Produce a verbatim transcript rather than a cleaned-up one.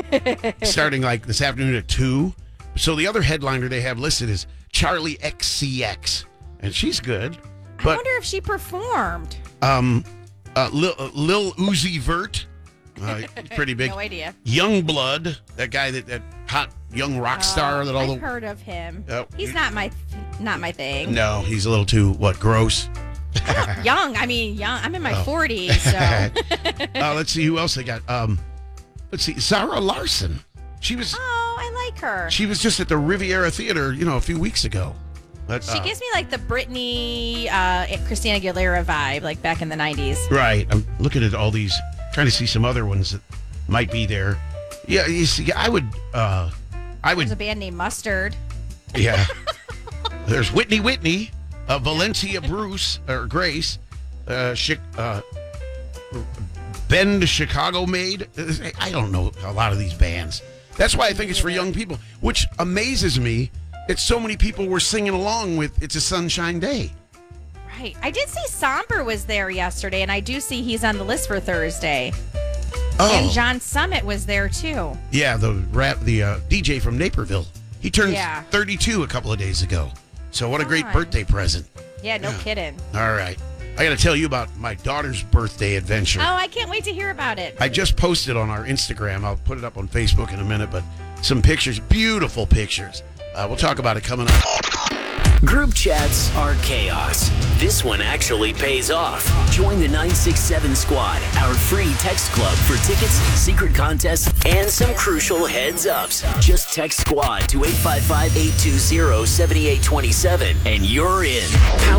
starting like this afternoon at two. So the other headliner they have listed is Charlie X C X, and she's good. I But wonder if she performed. um, uh, Lil, uh, Lil Uzi Vert, uh, pretty big. No idea. Youngblood, that guy that that hot young rock star Oh, that all I've the heard of him. Oh, He's you- not my not my thing. no, he's a little too what gross. Young. I mean, young. I'm in my Oh. forties, so. uh, let's see who else they got. Um, let's see, Zara Larson. She was Oh, I like her. she was just at the Riviera Theater, you know, a few weeks ago. But, She uh, gives me like the Britney, uh, Christina Aguilera vibe, like back in the nineties. right. I'm looking at all these, trying to see some other ones that might be there. Yeah, you see, I would, uh, I There's a would, band named Mustard. yeah. There's Whitney Whitney, uh, Valencia Bruce or Grace, uh, Chi- uh, Ben the Chicago Maid. I don't know a lot of these bands. That's why I think it's for young people, which amazes me that so many people were singing along with "It's a Sunshine Day." Right. I did see Somber was there yesterday, and I do see he's on the list for Thursday. Oh, And John Summit was there too. yeah, the rap, the uh, D J from Naperville. He turned Yeah. thirty-two a couple of days ago. So what a great Fun. birthday present. Yeah, no Yeah. kidding. All right, I got to tell you about my daughter's birthday adventure. Oh, I can't wait to hear about it. I just posted on our Instagram. I'll put it up on Facebook in a minute, but some pictures, beautiful pictures. Uh, we'll talk about it coming up. Group chats are chaos. This one actually pays off. Join the nine six seven Squad, our free text club for tickets, secret contests, and some crucial heads ups. Just text Squad to eight five five, eight two zero, seven eight two seven and you're in.